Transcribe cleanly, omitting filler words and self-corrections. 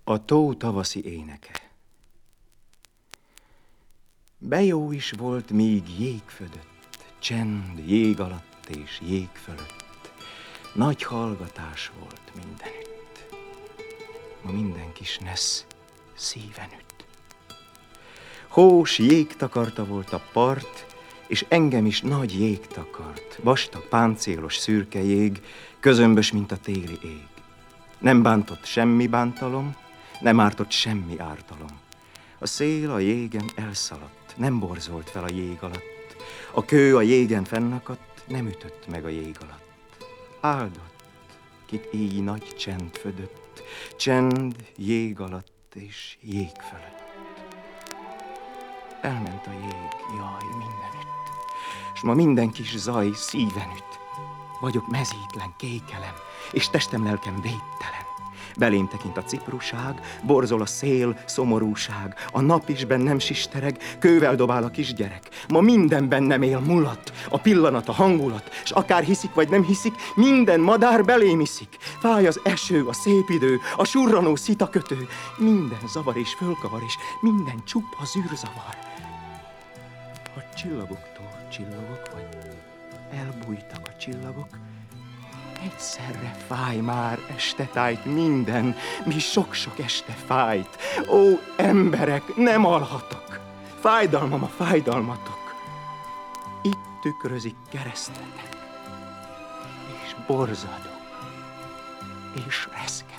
A tó tavaszi éneke. Bejó is volt, míg jég födött, csend jég alatt és jég fölött. Nagy hallgatás volt mindenütt. Ma minden kis nesz szíven üt. Hós jégtakarta volt a part, és engem is nagy jég takart. Vastag, páncélos, szürke jég, közömbös, mint a téli ég. Nem bántott semmi bántalom, nem ártott semmi ártalom. A szél a jégen elszaladt, nem borzolt fel a jég alatt. A kő a jégen fennakadt, nem ütött meg a jég alatt. Áldott, kit így nagy csend födött, csend jég alatt és jég fölött. Elment a jég, jaj, mindenütt, s ma minden kis zaj szíven üt. Vagyok mezítlen, kékelem, és testem, lelkem védtelen. Belém tekint a cipruság, borzol a szél, szomorúság. A nap is bennem sistereg, kővel dobál a kisgyerek. Ma minden bennem él, mulat, a pillanat, a hangulat, s akár hiszik vagy nem hiszik, minden madár belém iszik. Fáj az eső, a szép idő, a surranó szitakötő. Minden zavar és fölkavar, és minden csupa zűrzavar. A csillagoktól csillagok, vagy elbújtak a csillagok, egyszerre fáj már este tájt minden, mi sok-sok este fájt. Ó, emberek, nem alhatok, fájdalmam a fájdalmatok. Itt tükrözik keresztetek, és borzadok, és reszket.